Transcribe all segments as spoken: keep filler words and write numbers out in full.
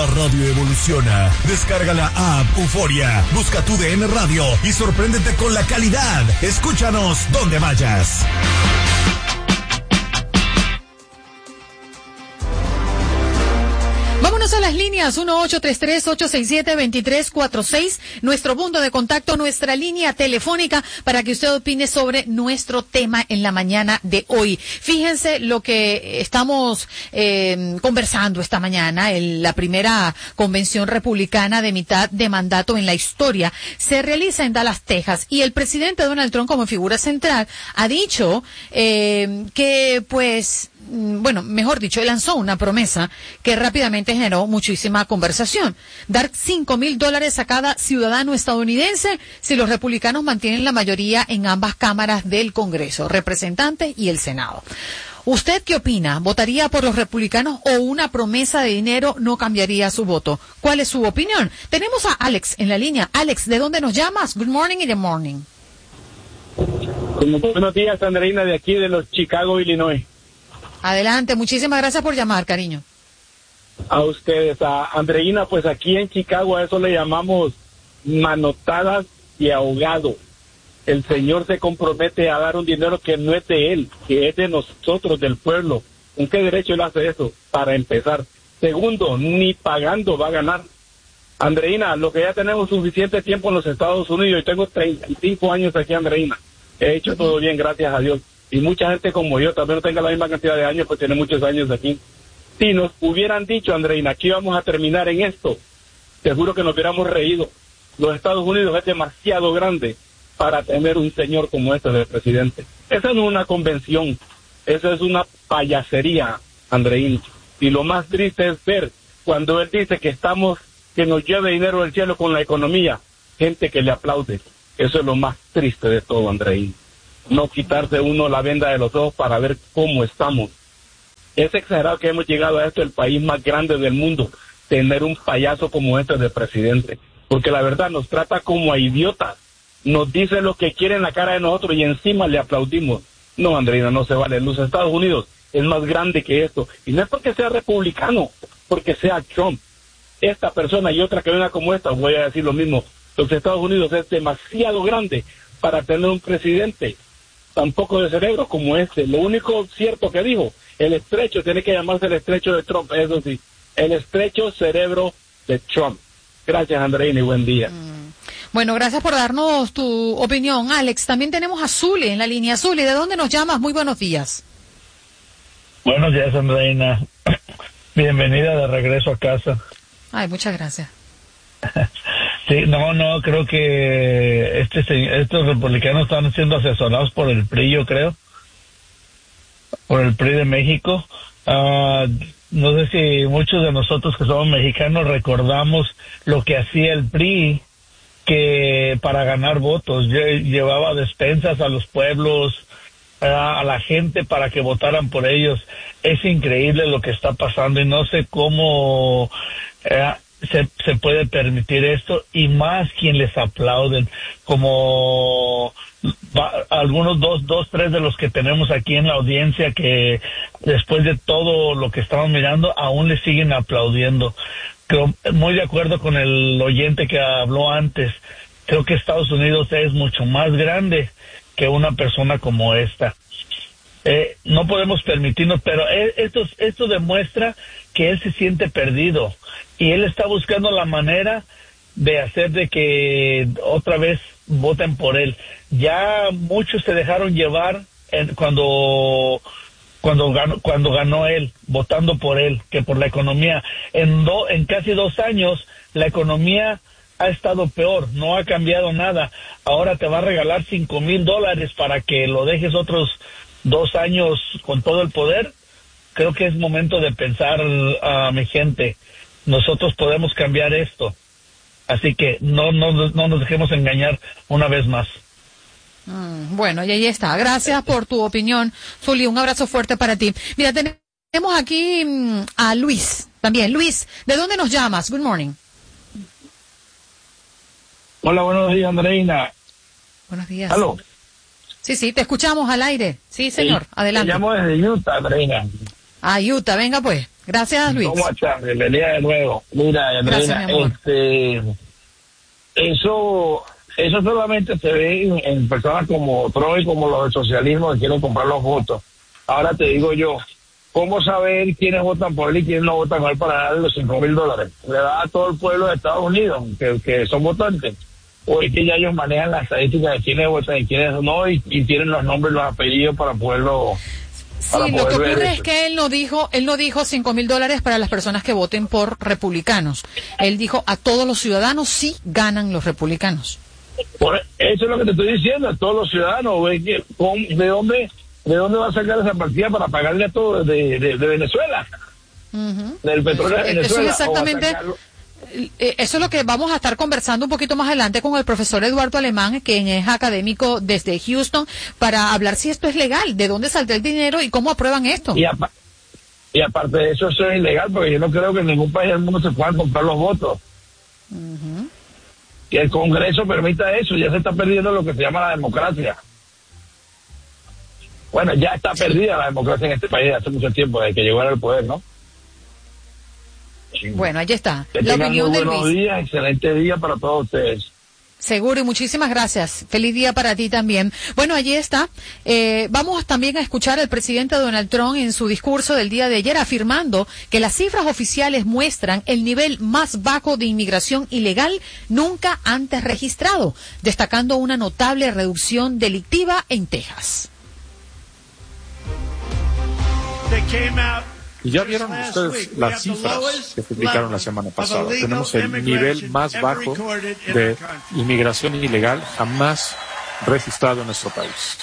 La radio evoluciona. Descarga la app Euforia, busca tu D N Radio y sorpréndete con la calidad. Escúchanos donde vayas. Vámonos a las líneas uno ocho tres tres, ocho seis siete, dos tres cuatro seis, nuestro punto de contacto, nuestra línea telefónica para que usted opine sobre nuestro tema en la mañana de hoy. Fíjense lo que estamos eh, conversando esta mañana. El, la primera convención republicana de mitad de mandato en la historia se realiza en Dallas, Texas, y el presidente Donald Trump, como figura central, ha dicho eh, que pues bueno, mejor dicho, él lanzó una promesa que rápidamente generó muchísima conversación. Dar cinco mil dólares a cada ciudadano estadounidense si los republicanos mantienen la mayoría en ambas cámaras del Congreso, representantes y el Senado. ¿Usted qué opina? ¿Votaría por los republicanos o una promesa de dinero no cambiaría su voto? ¿Cuál es su opinión? Tenemos a Alex en la línea. Alex, ¿de dónde nos llamas? Good morning y the morning. Buenos días, Andreina, de aquí de los Chicago, Illinois. Adelante, muchísimas gracias por llamar, cariño. A ustedes, a Andreina, pues aquí en Chicago a eso le llamamos manotadas y ahogado. El señor se compromete a dar un dinero que no es de él, que es de nosotros, del pueblo. ¿Con qué derecho él hace eso? Para empezar. Segundo, ni pagando va a ganar. Andreina, lo que ya tenemos suficiente tiempo en los Estados Unidos, yo tengo treinta y cinco años aquí, Andreina. He hecho todo bien, gracias a Dios. Y mucha gente como yo, también no tenga la misma cantidad de años, pues tiene muchos años aquí. Si nos hubieran dicho, Andreina, que íbamos a terminar en esto, te juro que nos hubiéramos reído. Los Estados Unidos es demasiado grande para tener un señor como este de presidente. Esa no es una convención, esa es una payasería, Andreina. Y lo más triste es ver cuando él dice que estamos, que nos lleve dinero del cielo con la economía, gente que le aplaude. Eso es lo más triste de todo, Andreina. No quitarse uno la venda de los ojos para ver cómo estamos. Es exagerado que hemos llegado a esto, el país más grande del mundo, tener un payaso como este de presidente, porque la verdad nos trata como a idiotas, nos dice lo que quiere en la cara de nosotros y encima le aplaudimos. No, Andreina, no se vale. Los Estados Unidos es más grande que esto, y no es porque sea republicano, porque sea Trump. Esta persona y otra que venga como esta, voy a decir lo mismo, los Estados Unidos es demasiado grande para tener un presidente tampoco de cerebro como este. Lo único cierto que dijo, el estrecho tiene que llamarse el estrecho de Trump, eso sí, el estrecho cerebro de Trump. Gracias, Andreina, y buen día. Mm. Bueno, gracias por darnos tu opinión, Alex. También tenemos a Zuli en la línea. Zuli, ¿de dónde nos llamas? Muy buenos días. Buenos días, Andreina. Bienvenida de regreso a casa. Ay, muchas gracias. Sí, no, no, creo que este estos republicanos están siendo asesorados por el P R I, yo creo, por el P R I de México. Uh, no sé si muchos de nosotros que somos mexicanos recordamos lo que hacía el P R I, que para ganar votos llevaba despensas a los pueblos, uh, a la gente para que votaran por ellos. Es increíble lo que está pasando y no sé cómo Uh, Se, se puede permitir esto, y más quien les aplauden, como va, algunos dos, dos, tres de los que tenemos aquí en la audiencia, que después de todo lo que estamos mirando, aún le siguen aplaudiendo. Creo, muy de acuerdo con el oyente que habló antes, creo que Estados Unidos es mucho más grande que una persona como esta. Eh, no podemos permitirnos, pero esto, esto demuestra que él se siente perdido y él está buscando la manera de hacer de que otra vez voten por él. Ya muchos se dejaron llevar en, cuando cuando ganó cuando ganó él, votando por él, que por la economía. En do, en casi dos años la economía ha estado peor, no ha cambiado nada. Ahora te va a regalar cinco mil dólares para que lo dejes otros dos años con todo el poder. Creo que es momento de pensar, uh, mi gente, nosotros podemos cambiar esto. Así que no, no, no nos dejemos engañar una vez más. Mm, bueno, y ahí está. Gracias por tu opinión, Zuli. Un abrazo fuerte para ti. Mira, tenemos aquí mm, a Luis también. Luis, ¿de dónde nos llamas? Good morning. Hola, buenos días, Andreina. Buenos días. ¿Aló? Sí, sí, te escuchamos al aire. Sí, señor, sí, adelante. Te llamo desde Utah, Andreina. Ah, Utah, venga pues. Gracias, Luis. ¿Cómo estás? Bienvenida de nuevo. Mira, Andreina, este, eso, eso solamente se ve en, en personas como Trump y como los del socialismo que quieren comprar los votos. Ahora te digo yo, ¿cómo saber quiénes votan por él y quiénes no votan por él para darle los cinco mil dólares? ¿Le da a todo el pueblo de Estados Unidos que, que son votantes? ¿O es que ya ellos manejan las estadísticas de quiénes votan y quiénes no y, y tienen los nombres y los apellidos para poderlo... Sí, lo que ocurre es que él no dijo, él no dijo cinco mil dólares para las personas que voten por republicanos. Él dijo a todos los ciudadanos sí ganan los republicanos. Por eso es lo que te estoy diciendo, a todos los ciudadanos. ¿De dónde, de dónde va a sacar esa partida para pagarle a todos de, de, de Venezuela? Uh-huh. Del petróleo de Venezuela. Eso es exactamente... Eso es lo que vamos a estar conversando un poquito más adelante con el profesor Eduardo Alemán, quien es académico desde Houston, para hablar si esto es legal, de dónde saldrá el dinero y cómo aprueban esto. Y, apa- y aparte de eso, eso es ilegal, porque yo no creo que en ningún país del mundo se puedan comprar los votos. Uh-huh. Que el Congreso permita eso, ya se está perdiendo lo que se llama la democracia. Bueno, ya está perdida la democracia en este país hace mucho tiempo, desde que llegó al poder, ¿no? Bueno, allí está. Que la tengan opinión muy de buenos Luis. días, excelente día para todos ustedes. Seguro, y muchísimas gracias. Feliz día para ti también. Bueno, allí está. Eh, vamos también a escuchar al presidente Donald Trump en su discurso del día de ayer afirmando que las cifras oficiales muestran el nivel más bajo de inmigración ilegal nunca antes registrado, destacando una notable reducción delictiva en Texas. Y ya vieron ustedes las cifras que publicaron la semana pasada. Tenemos el nivel más bajo de inmigración ilegal jamás registrado en nuestro país.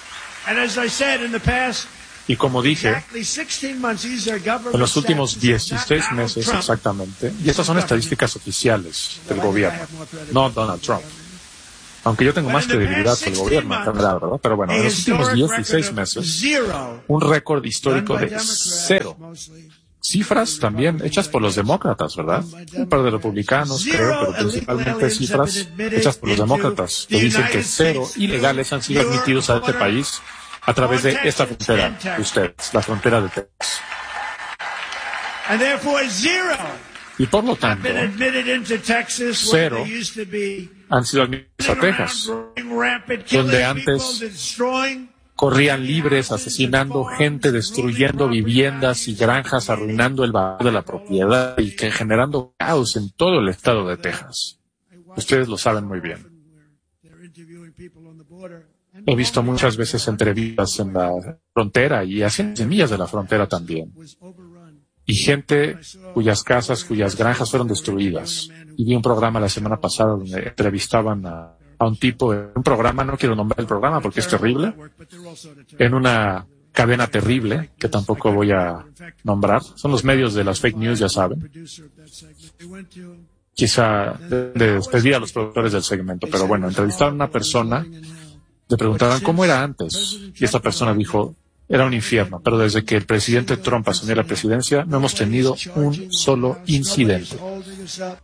Y como dije, en los últimos dieciséis meses exactamente, y estas son estadísticas oficiales del gobierno, no Donald Trump. Aunque yo tengo más credibilidad que el gobierno, en general, ¿verdad? Pero bueno, en los últimos dieciséis meses, un récord histórico de cero. Cifras también hechas por los demócratas, ¿verdad? Un par de republicanos, creo, pero principalmente cifras hechas por los demócratas, que dicen que cero ilegales han sido admitidos a este país a través de esta frontera de ustedes, la frontera de Texas. Y por lo tanto, cero han sido admitidos a Texas, donde antes corrían libres, asesinando gente, destruyendo viviendas y granjas, arruinando el valor de la propiedad y que generando caos en todo el estado de Texas. Ustedes lo saben muy bien. He visto muchas veces entrevistas en la frontera y a cientos de millas de la frontera también. Y gente cuyas casas, cuyas granjas fueron destruidas. Y vi un programa la semana pasada donde entrevistaban a, a un tipo, en un programa, no quiero nombrar el programa porque es terrible, en una cadena terrible, que tampoco voy a nombrar. Son los medios de las fake news, ya saben. Quizá de despedir a los productores del segmento, pero bueno, entrevistaron a una persona, le preguntaban cómo era antes, y esta persona dijo, era un infierno, pero desde que el presidente Trump asumió la presidencia no hemos tenido un solo incidente.